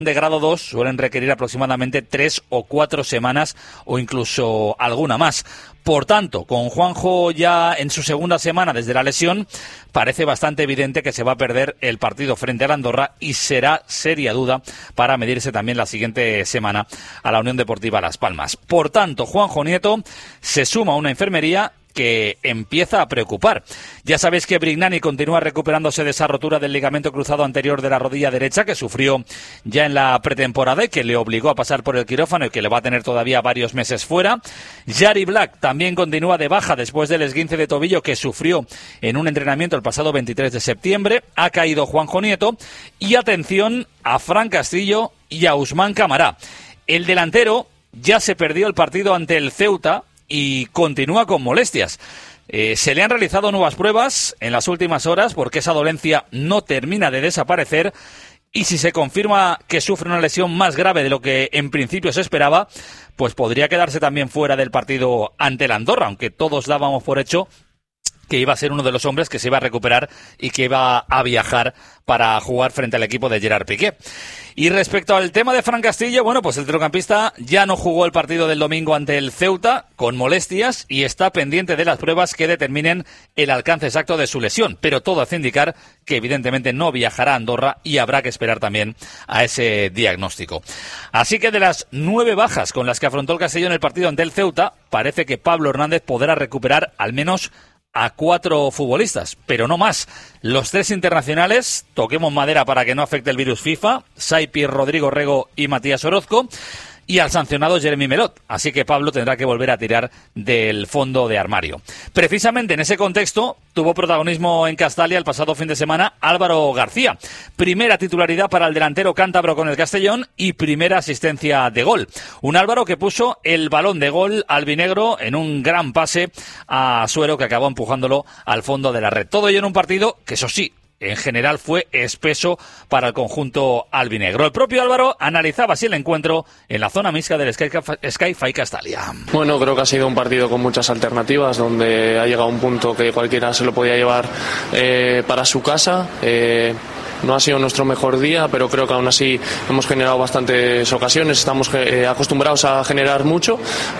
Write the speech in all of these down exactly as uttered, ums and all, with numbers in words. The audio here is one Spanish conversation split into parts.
de grado dos suelen requerir aproximadamente tres o cuatro semanas o incluso alguna más. Por tanto, con Juanjo ya en su segunda semana desde la lesión, parece bastante evidente que se va a perder el partido frente al Andorra y será seria duda para medirse también la siguiente semana a la Unión Deportiva Las Palmas. Por tanto, Juanjo Nieto se suma a una enfermería que empieza a preocupar. Ya sabéis que Brignani continúa recuperándose de esa rotura del ligamento cruzado anterior de la rodilla derecha que sufrió ya en la pretemporada y que le obligó a pasar por el quirófano y que le va a tener todavía varios meses fuera. Jari Black también continúa de baja después del esguince de tobillo que sufrió en un entrenamiento el pasado veintitrés de septiembre. Ha caído Juanjo Nieto y atención a Fran Castillo y a Ousmane Camara. El delantero ya se perdió el partido ante el Ceuta y continúa con molestias. Eh, se le han realizado nuevas pruebas en las últimas horas porque esa dolencia no termina de desaparecer y si se confirma que sufre una lesión más grave de lo que en principio se esperaba, pues podría quedarse también fuera del partido ante el Andorra, aunque todos dábamos por hecho que iba a ser uno de los hombres que se iba a recuperar y que iba a viajar para jugar frente al equipo de Gerard Piqué. Y respecto al tema de Fran Castillo, bueno, pues el centrocampista ya no jugó el partido del domingo ante el Ceuta con molestias y está pendiente de las pruebas que determinen el alcance exacto de su lesión, pero todo hace indicar que evidentemente no viajará a Andorra y habrá que esperar también a ese diagnóstico. Así que de las nueve bajas con las que afrontó el Castellón en el partido ante el Ceuta, parece que Pablo Hernández podrá recuperar al menos a cuatro futbolistas, pero no más. Los tres internacionales, toquemos madera para que no afecte el virus FIFA, Saipi, Rodrigo Rego y Matías Orozco, y al sancionado Jeremy Melot. Así que Pablo tendrá que volver a tirar del fondo de armario. Precisamente en ese contexto tuvo protagonismo en Castalia el pasado fin de semana Álvaro García. Primera titularidad para el delantero cántabro con el Castellón y primera asistencia de gol. Un Álvaro que puso el balón de gol albinegro en un gran pase a Suero que acabó empujándolo al fondo de la red. Todo ello en un partido que, eso sí, en general fue espeso para el conjunto albinegro. El propio Álvaro analizaba así el encuentro en la zona mixta del Sky-Fi Castalia. Bueno, creo que ha sido un partido con muchas alternativas, donde ha llegado un punto que cualquiera se lo podía llevar eh, para su casa. Eh, No ha sido nuestro mejor día, pero creo que aún así hemos generado bastantes ocasiones, estamos eh, acostumbrados a generar mucho,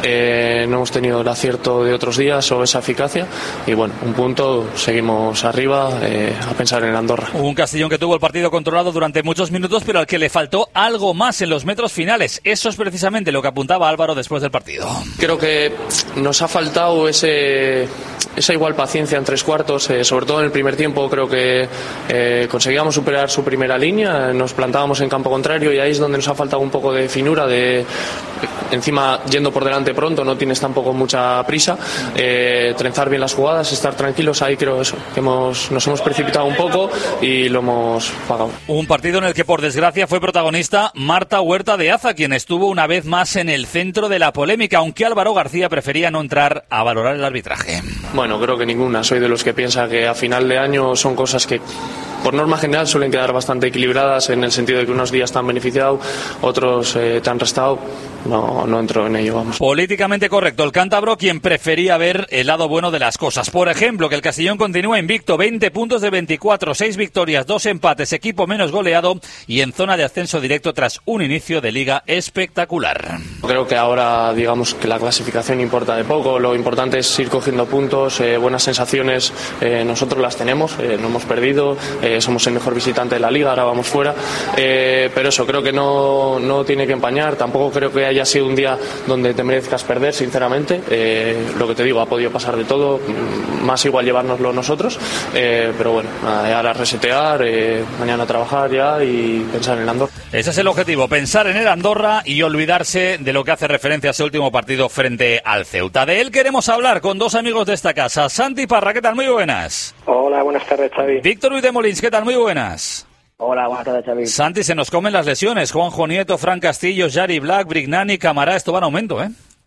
eh, no hemos tenido el acierto de otros días o esa eficacia y bueno, un punto, seguimos arriba eh, a pensar en Andorra. Un Castellón que tuvo el partido controlado durante muchos minutos, pero al que le faltó algo más en los metros finales. Eso es precisamente lo que apuntaba Álvaro después del partido. Creo que nos ha faltado ese, esa igual paciencia en tres cuartos, eh, sobre todo en el primer tiempo creo que eh, conseguíamos superar su primera línea, nos plantábamos en campo contrario y ahí es donde nos ha faltado un poco de finura, de encima yendo por delante pronto, no tienes tampoco mucha prisa, eh, trenzar bien las jugadas, estar tranquilos, ahí creo eso, que hemos, nos hemos precipitado un poco y lo hemos pagado. Un partido en el que por desgracia fue protagonista Marta Huerta de Aza, quien estuvo una vez más en el centro de la polémica, aunque Álvaro García prefería no entrar a valorar el arbitraje. Bueno, creo que ninguna, soy de los que piensa que a final de año son cosas que por norma general suelen quedar bastante equilibradas en el sentido de que unos días te han beneficiado, otros eh, te han restado. No, no entro en ello, vamos. Políticamente correcto, el cántabro quien prefería ver el lado bueno de las cosas. Por ejemplo, que el Castellón continúa invicto, veinte puntos de veinticuatro, seis victorias, dos empates, equipo menos goleado y en zona de ascenso directo tras un inicio de liga espectacular. Creo que ahora, digamos que la clasificación importa de poco, lo importante es ir cogiendo puntos, eh, buenas sensaciones, eh, nosotros las tenemos, eh, no hemos perdido, eh, somos el mejor visitante de la liga, ahora vamos fuera, eh, pero eso creo que no, no tiene que empañar, tampoco creo que haya sido un día donde te merezcas perder, sinceramente, eh, lo que te digo, ha podido pasar de todo, más igual llevárnoslo nosotros, eh, pero bueno, ahora resetear, eh, mañana trabajar ya y pensar en Andorra. Ese es el objetivo, pensar en el Andorra y olvidarse de lo que hace referencia a ese último partido frente al Ceuta. De él queremos hablar con dos amigos de esta casa. Santi Parra, ¿qué tal? Muy buenas. Hola, buenas tardes, Xavi. Víctor Luis de Molins, ¿qué tal? Muy buenas. Hola, buenas tardes, Xavi. Santi, se nos comen las lesiones. Juanjo Nieto, Fran Castillo, Jari Black, Brignani, Camara, esto va en aumento, ¿eh?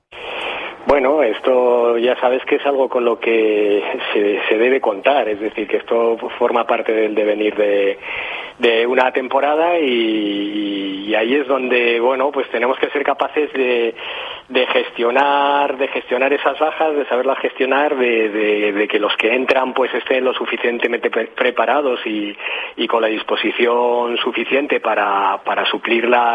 Bueno, esto ya sabes que es algo con lo que se, se debe contar, es decir, que esto forma parte del devenir de, de una temporada y, y ahí es donde, bueno, pues tenemos que ser capaces de, de gestionar de gestionar esas bajas, de saberlas gestionar, de, de, de que los que entran pues estén lo suficientemente pre- preparados y, y con la disposición suficiente para, para suplir la